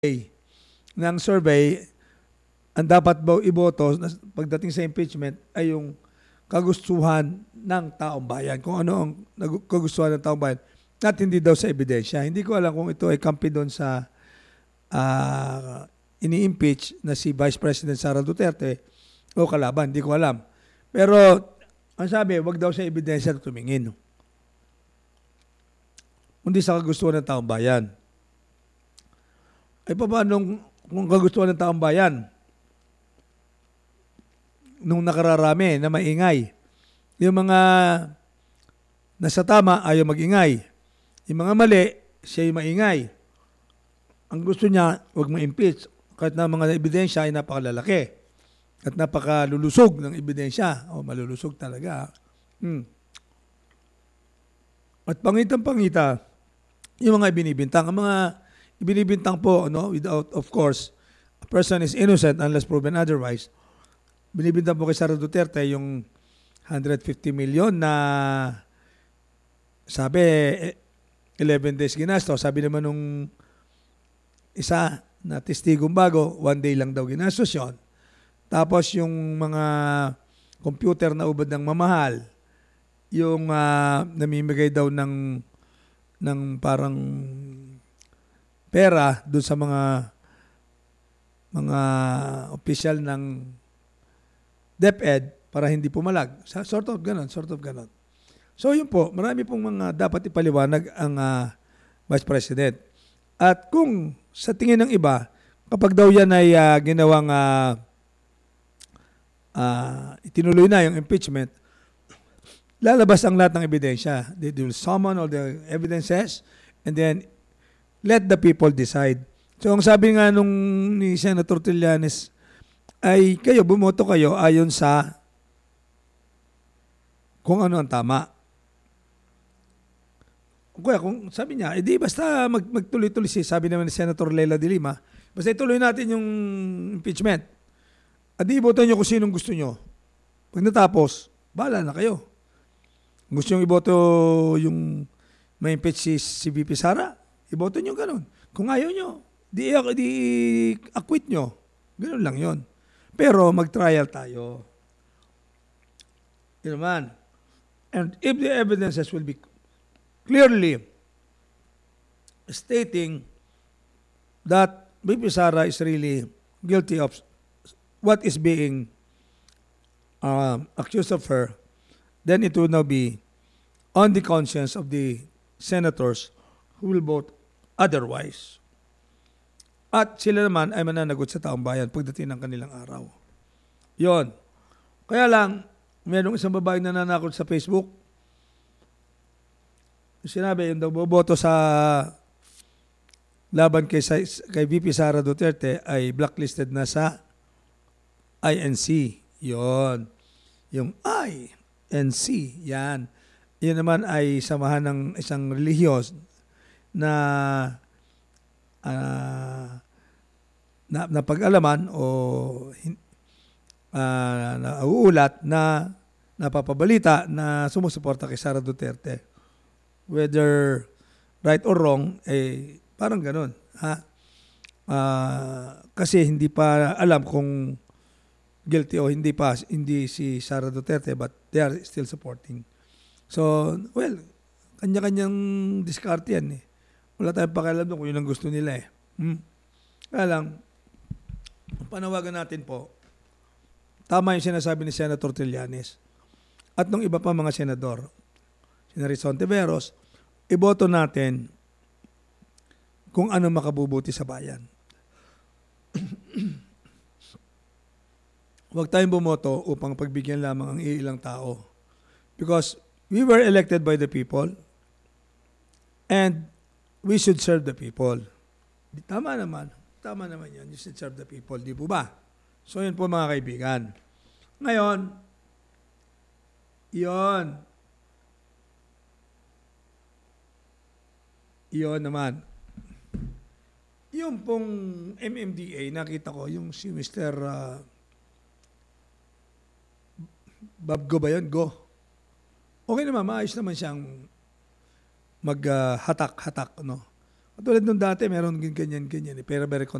ng survey, ang dapat iboto pagdating sa impeachment ay yung kagustuhan ng taong bayan. Kung ano ang kagustuhan ng taong bayan at hindi daw sa ebidensya. Hindi ko alam kung ito ay kampi doon sa ini-impeach na si Vice President Sara Duterte o kalaban. Hindi ko alam. Pero ang sabi, wag daw sa ebidensya na tumingin. Hindi sa kagustuhan ng taong bayan. Ay paano kung kagustuhan ng taong bayan? Nung nakararami na maingay. Yung mga nasa tama ayaw magingay. Yung mga mali, siya yung maingay. Ang gusto niya, huwag ma-impeach. Kahit na mga ebidensya ay napakalalaki. At napakalulusog ng ebidensya. O malulusog talaga. At pangitang-pangita, yung mga ibinibintang. Ang mga ibinibintang po, without, of course, a person is innocent unless proven otherwise. Binibintang po kay Sara Duterte yung 150 million na sabi 11 days ginastos. Sabi naman nung isa na testigong bago, 1 day lang daw ginastos yun. Tapos yung mga computer na ubad ng mamahal, yung namimigay daw ng parang pera doon sa mga opisyal ng DepEd para hindi pumalag. Sort of ganon. So yun po, marami pong mga dapat ipaliwanag ang Vice President. At kung sa tingin ng iba, kapag daw yan ay ginawang itinuloy na yung impeachment, lalabas ang lahat ng ebidensya. They will summon all the evidences and then let the people decide. So ang sabi nga nung ni Senator Trillanes, ay bumoto kayo ayon sa kung ano ang tama. Kaya kung sabi niya, edi basta magtuloy-tuloy sabi naman ni Senator Leila de Lima, basta ituloy natin yung impeachment. Adi iboto niyo kung sinong gusto niyo. Pag natapos, bahala na kayo. Gusto niyo iboto yung may impeach si VP Sara, iboto niyo ganun. Kung ayaw niyo, di acquit niyo. Ganun lang yon. Pero mag-trial tayo. Yun naman. And if the evidences will be clearly stating that VP Sara is really guilty of what is being accused of her, then it will now be on the conscience of the senators who will vote otherwise. At sila naman ay mananagot sa taong bayan pagdating ng kanilang araw. Yon. Kaya lang, mayroong isang babae na nanakot sa Facebook. Sinabi, yung daw boboto sa laban kay VP Sara Duterte ay blacklisted na sa INC. Yon. Yung INC, yan. Yan naman ay samahan ng isang relihiyos na napag-alaman o nauulat na napapabalita na sumusuporta kay Sara Duterte. Whether right or wrong, parang ganun. Kasi hindi pa alam kung guilty o hindi si Sara Duterte, but they are still supporting. So, well, kanya-kanyang diskarte yan eh. Wala tayong pakialam doon kung yun ang gusto nila eh. Kaya lang, panawagan natin po, tama yung sinasabi ni Senator Trillanes at ng iba pa mga senador, si Rizon Tiveros, iboto natin kung ano makabubuti sa bayan. Huwag tayong bumoto upang pagbigyan lamang ang iilang tao. Because we were elected by the people and we should serve the people. Tama naman yan. You should serve the people. Di po ba? So yun po mga kaibigan. Ngayon, Iyon naman. Yung pong MMDA, nakita ko, yung si Mr. Bob Go ba yun? Go. Okay naman, maayos naman siyang maghatak-hatak, no? Katulad nung dati, meron din ganyan-ganyan. Pero very